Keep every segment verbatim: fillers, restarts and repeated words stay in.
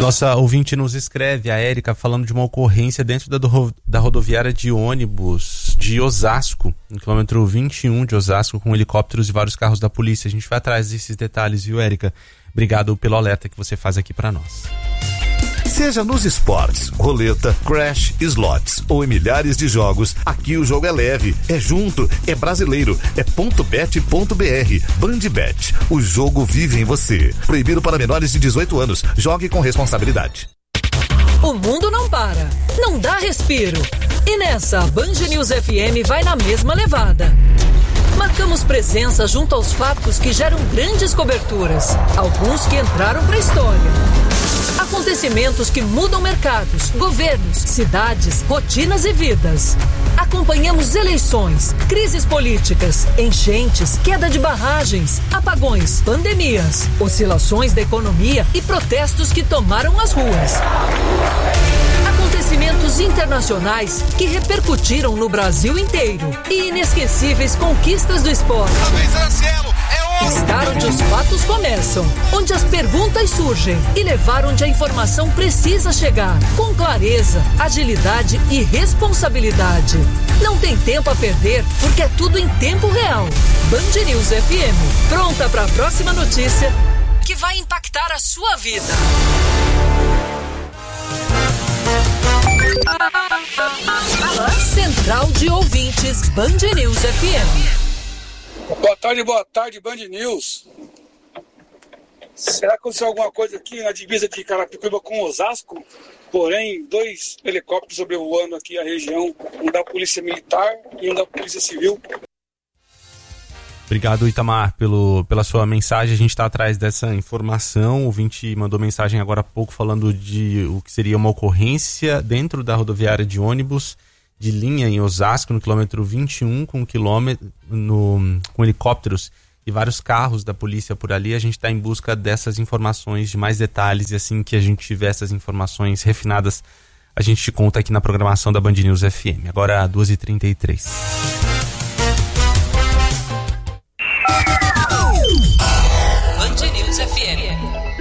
Nossa ouvinte nos escreve, a Érica, falando de uma ocorrência dentro da, do, da rodoviária de ônibus de Osasco, no quilômetro vinte e um de Osasco, com helicópteros e vários carros da polícia. A gente vai atrás desses detalhes, viu, Érica? Obrigado pelo alerta que você faz aqui para nós. Seja nos esportes, roleta, crash, slots ou em milhares de jogos, aqui o jogo é leve, é junto, é brasileiro, é ponto bet ponto br. Bandbet, o jogo vive em você. Proibido para menores de dezoito anos. Jogue com responsabilidade. O mundo não para, não dá respiro. E nessa, a Band News F M vai na mesma levada. Marcamos presença junto aos fatos que geram grandes coberturas, alguns que entraram para a história. Acontecimentos que mudam mercados, governos, cidades, rotinas e vidas. Acompanhamos eleições, crises políticas, enchentes, queda de barragens, apagões, pandemias, oscilações da economia e protestos que tomaram as ruas. Acontecimentos internacionais que repercutiram no Brasil inteiro e inesquecíveis conquistas do esporte. Estar onde os fatos começam, onde as perguntas surgem e levar onde a informação precisa chegar, com clareza, agilidade e responsabilidade. Não tem tempo a perder, porque é tudo em tempo real. Band News F M, pronta para a próxima notícia que vai impactar a sua vida. Central de Ouvintes, Band News F M. Boa tarde, boa tarde, Band News. Será que aconteceu alguma coisa aqui na divisa de Carapicuíba com Osasco? Porém, dois helicópteros sobrevoando aqui a região, um da Polícia Militar e um da Polícia Civil. Obrigado, Itamar, pelo, pela sua mensagem. A gente está atrás dessa informação. O ouvinte mandou mensagem agora há pouco falando de o que seria uma ocorrência dentro da rodoviária de ônibus de linha em Osasco, no quilômetro vinte e um, com, quilômetro, no, com helicópteros e vários carros da polícia por ali. A gente está em busca dessas informações, de mais detalhes, e assim que a gente tiver essas informações refinadas, a gente te conta aqui na programação da Band News F M. Agora, duas e trinta e três. Band News F M.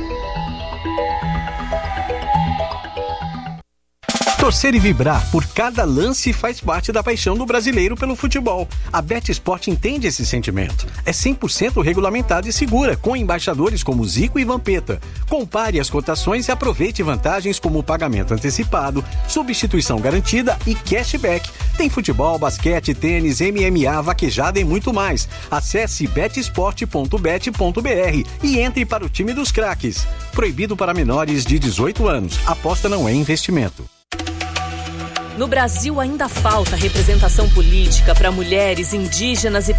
Torcer e vibrar por cada lance faz parte da paixão do brasileiro pelo futebol. A BetSport entende esse sentimento. É cem por cento regulamentada e segura, com embaixadores como Zico e Vampeta. Compare as cotações e aproveite vantagens como pagamento antecipado, substituição garantida e cashback. Tem futebol, basquete, tênis, M M A, vaquejada e muito mais. Acesse betsport ponto bet ponto br e entre para o time dos craques. Proibido para menores de dezoito anos. Aposta não é investimento. No Brasil ainda falta representação política para mulheres, indígenas e